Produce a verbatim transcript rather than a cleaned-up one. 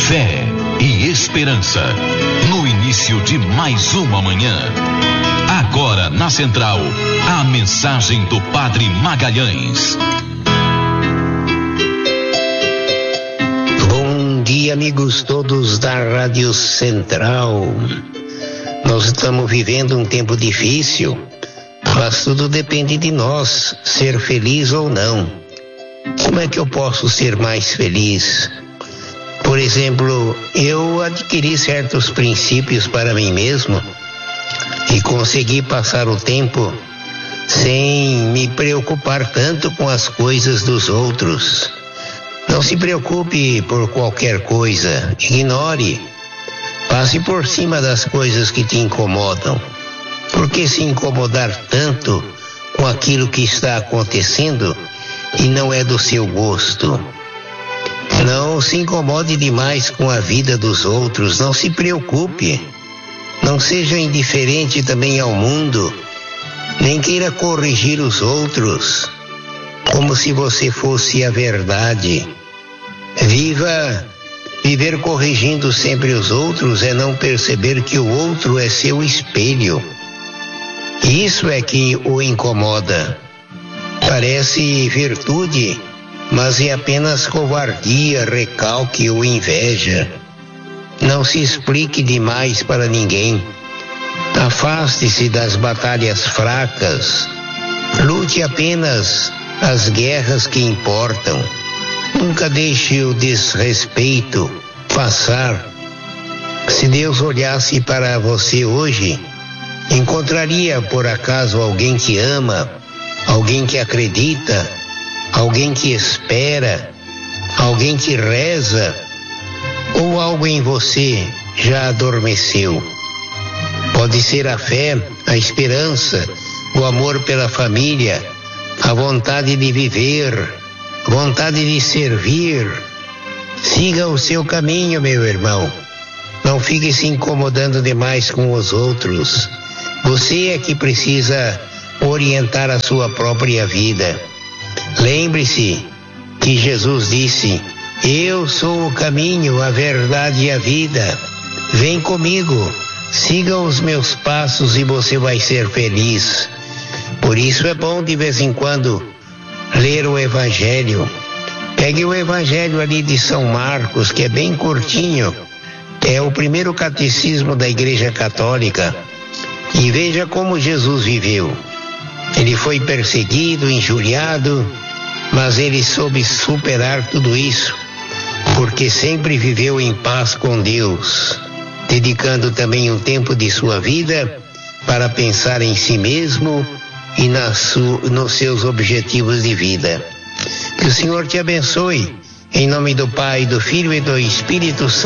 Fé e esperança, no início de mais uma manhã. Agora na Central, a mensagem do Padre Magalhães. Bom dia, amigos todos da Rádio Central. Nós estamos vivendo um tempo difícil, mas tudo depende de nós, ser feliz ou não. Como é que eu posso ser mais feliz? Por exemplo, eu adquiri certos princípios para mim mesmo e consegui passar o tempo sem me preocupar tanto com as coisas dos outros. Não se preocupe por qualquer coisa, ignore. Passe por cima das coisas que te incomodam. Por que se incomodar tanto com aquilo que está acontecendo e não é do seu gosto? Não se incomode demais com a vida dos outros, não se preocupe. Não seja indiferente também ao mundo, nem queira corrigir os outros, como se você fosse a verdade. Viva, viver corrigindo sempre os outros é não perceber que o outro é seu espelho. Isso é que o incomoda. Parece virtude, mas é apenas covardia, recalque ou inveja. Não se explique demais para ninguém. Afaste-se das batalhas fracas. Lute apenas as guerras que importam. Nunca deixe o desrespeito passar. Se Deus olhasse para você hoje, encontraria por acaso alguém que ama, alguém que acredita, alguém que espera, alguém que reza, ou algo em você já adormeceu? Pode ser a fé, a esperança, o amor pela família, a vontade de viver, vontade de servir. Siga o seu caminho, meu irmão. Não fique se incomodando demais com os outros. Você é que precisa orientar a sua própria vida. Lembre-se que Jesus disse: eu sou o caminho, a verdade e a vida. Vem comigo, siga os meus passos e você vai ser feliz. Por isso é bom de vez em quando ler o Evangelho. Pegue o Evangelho ali de São Marcos, que é bem curtinho. É o primeiro catecismo da Igreja Católica. E veja como Jesus viveu. Ele foi perseguido, injuriado, mas ele soube superar tudo isso, porque sempre viveu em paz com Deus, dedicando também um tempo de sua vida para pensar em si mesmo e na su, nos seus objetivos de vida. Que o Senhor te abençoe, em nome do Pai, do Filho e do Espírito Santo.